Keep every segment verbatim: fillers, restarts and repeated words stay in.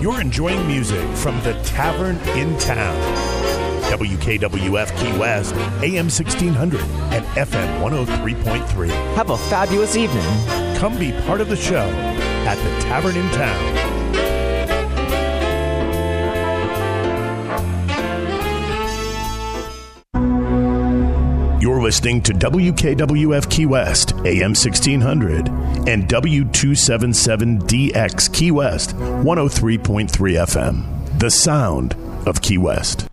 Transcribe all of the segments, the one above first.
You're enjoying music from the Tavern in Town. W K W F Key West, A M sixteen hundred and F M one oh three point three. Have a fabulous evening. Come be part of the show at the Tavern in Town. You're listening to W K W F Key West, A M sixteen hundred, and W two seventy-seven D X Key West, one oh three point three F M. The sound of Key West.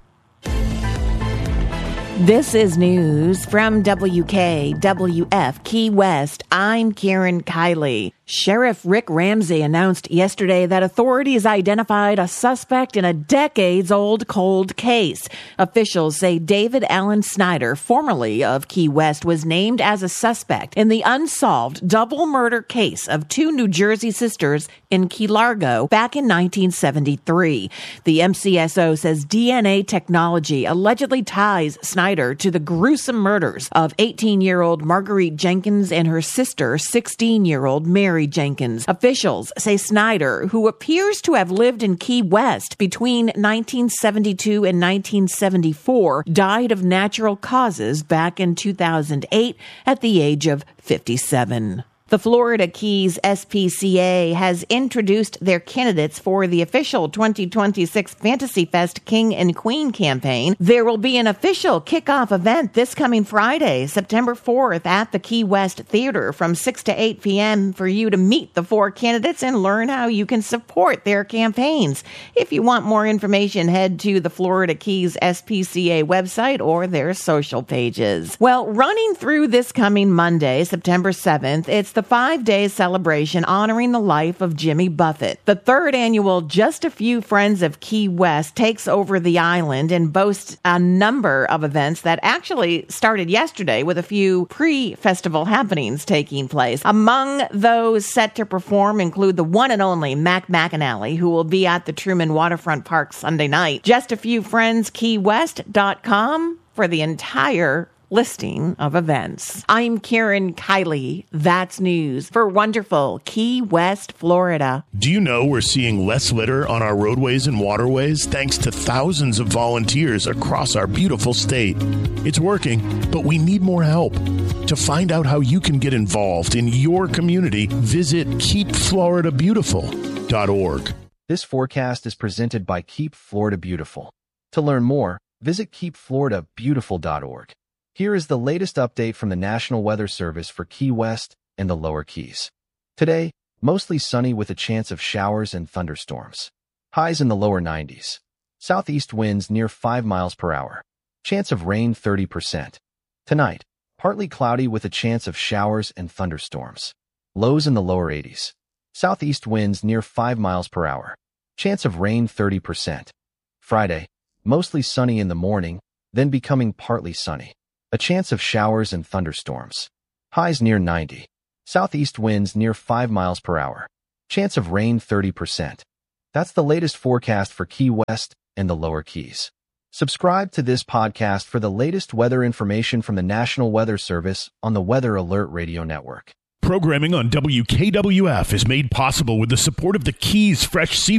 This is news from W K W F Key West. I'm Karen Kiley. Sheriff Rick Ramsey announced yesterday that authorities identified a suspect in a decades-old cold case. Officials say David Allen Snyder, formerly of Key West, was named as a suspect in the unsolved double murder case of two New Jersey sisters in Key Largo back in nineteen seventy-three. The M C S O says D N A technology allegedly ties Snyder to the gruesome murders of eighteen-year-old Marguerite Jenkins and her sister, sixteen-year-old Mary Jenkins. Officials say Snyder, who appears to have lived in Key West between nineteen seventy-two and nineteen seventy-four, died of natural causes back in two thousand eight at the age of fifty-seven. The Florida Keys S P C A has introduced their candidates for the official twenty twenty-six Fantasy Fest King and Queen campaign. There will be an official kickoff event this coming Friday, September fourth, at the Key West Theater from six to eight p.m. for you to meet the four candidates and learn how you can support their campaigns. If you want more information, head to the Florida Keys S P C A website or their social pages. Well, running through this coming Monday, September seventh, it's the The five-day celebration honoring the life of Jimmy Buffett. The third annual Just a Few Friends of Key West takes over the island and boasts a number of events that actually started yesterday with a few pre-festival happenings taking place. Among those set to perform include the one and only Mac McAnally, who will be at the Truman Waterfront Park Sunday night. Just a Few Friends Key West dot com for the entire listing of events. I'm Karen Kiley. That's news for wonderful Key West, Florida. Do you know we're seeing less litter on our roadways and waterways thanks to thousands of volunteers across our beautiful state? It's working, but we need more help. To find out how you can get involved in your community, visit keep florida beautiful dot org. This forecast is presented by Keep Florida Beautiful. To learn more, visit keep florida beautiful dot org. Here is the latest update from the National Weather Service for Key West and the Lower Keys. Today, mostly sunny with a chance of showers and thunderstorms. Highs in the lower nineties. Southeast winds near five miles per hour. Chance of rain thirty percent. Tonight, partly cloudy with a chance of showers and thunderstorms. Lows in the lower eighties. Southeast winds near five miles per hour. Chance of rain thirty percent. Friday, mostly sunny in the morning, then becoming partly sunny. A chance of showers and thunderstorms. Highs near ninety. Southeast winds near five miles per hour. Chance of rain thirty percent. That's the latest forecast for Key West and the Lower Keys. Subscribe to this podcast for the latest weather information from the National Weather Service on the Weather Alert Radio Network. Programming on W K W F is made possible with the support of the Keys Fresh Seafood